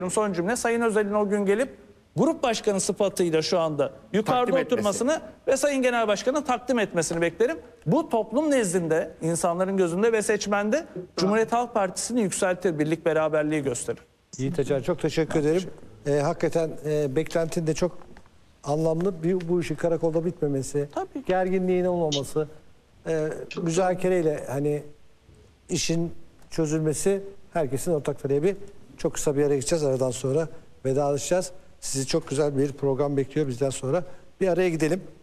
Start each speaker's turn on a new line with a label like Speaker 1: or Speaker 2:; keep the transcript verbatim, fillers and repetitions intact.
Speaker 1: Son cümle Sayın Özel'in o gün gelip grup başkanı sıfatıyla şu anda yukarıda
Speaker 2: Takdim
Speaker 1: oturmasını
Speaker 2: etmesi.
Speaker 1: ve Sayın Genel Başkan'a takdim etmesini beklerim. Bu toplum nezdinde, insanların gözünde ve seçmende Cumhuriyet Halk Partisi'ni yükseltir, birlik beraberliği gösterir.
Speaker 3: Yiğit Acar, çok teşekkür ederim. Ee, hakikaten e, beklentin de çok anlamlı. Bir, bu işin karakolda bitmemesi,
Speaker 1: Tabii.
Speaker 3: gerginliğin olmaması, e, müzakereyle hani işin çözülmesi herkesin ortak talebi. Çok kısa bir yere gideceğiz. Aradan sonra vedalaşacağız. Sizi çok güzel bir program bekliyor bizden sonra. Bir araya gidelim.